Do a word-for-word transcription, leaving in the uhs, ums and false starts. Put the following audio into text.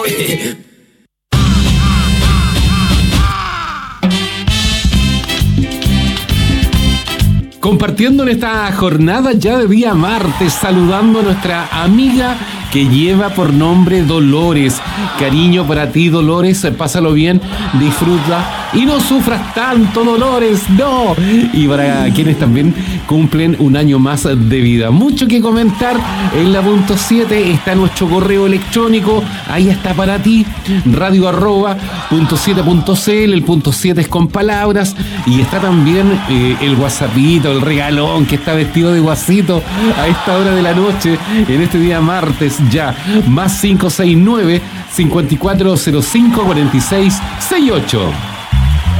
Compartiendo en esta jornada ya de día martes, saludando a nuestra amiga que lleva por nombre Dolores. Cariño para ti, Dolores, pásalo bien, disfruta y no sufras tanto, Dolores, no. Y para quienes también cumplen un año más de vida. Mucho que comentar en la punto siete, está nuestro correo electrónico, ahí está para ti, radio arroba punto siete punto cl, el punto siete es con palabras, y está también eh, el WhatsAppito, el regalón que está vestido de guasito a esta hora de la noche, en este día martes ya, más cinco seis nueve, cinco cuatro cero cinco, cuatro seis seis ocho.